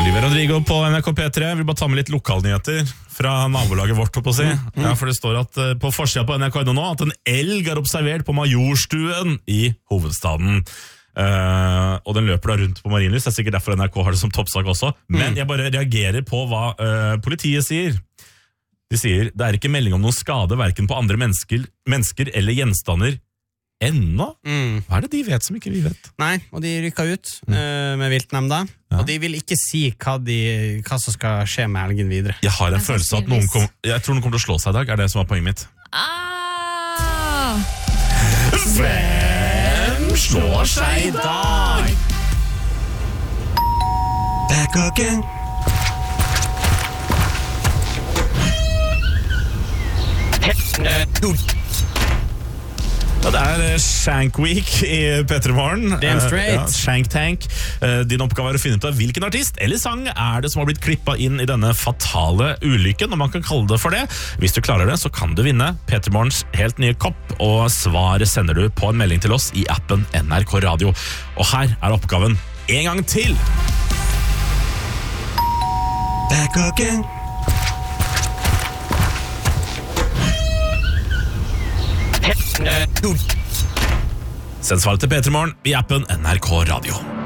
Oliver Rodrigo på NRK P3. Jeg vil bare ta med litt lokalnyheter fra nabolaget vårt, på å si. Ja, for det står at på forsiden på NRK.no nå at en elg er observert på Majorstuen i hovedstaden. Og den løper da rundt på Marienlyst. Det er sikkert derfor NRK har det som toppsak også. Men jeg bare reagerer på hva politiet sier. De sier, det er ikke melding om noen skade hverken på andre mennesker eller gjenstander ennå? Hva er det de vet som ikke vi vet? Nei, og de rykket ut med viltnemnda, og de vil ikke si hva som skal skje med helgen videre. Jeg har en følelse at jeg tror noen kommer til å slå seg i dag, er det som er poenget mitt. Hvem slår seg i dag? Back again. Ja, det er Shank Week i P3 Morgen. Damn straight. Shank Tank. Din oppgave er å finne ut av hvilken artist eller sang er det som har blitt klippet inn i denne fatale ulykken, om man kan kalle det for det. Hvis du klarer det, så kan du vinne P3 Morgens helt nye kopp, og svaret sender du på en melding til oss i appen NRK Radio. Og her er oppgaven en gang til. Back again. Send svaret til P3 Morgen i appen NRK Radio.